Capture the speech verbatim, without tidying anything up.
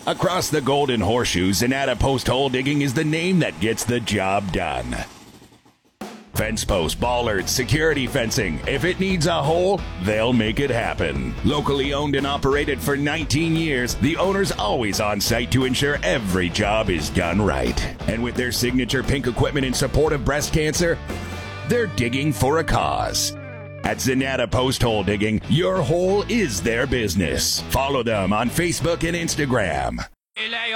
Across the Golden Horseshoe, Zanata Post Hole Digging is the name that gets the job done. Fence posts, bollards, security fencing. If it needs a hole, they'll make it happen. Locally owned and operated for nineteen years, the owner's always on site to ensure every job is done right. And with their signature pink equipment in support of breast cancer, they're digging for a cause. At Zanata Post Hole Digging, your hole is their business. Follow them on Facebook and Instagram.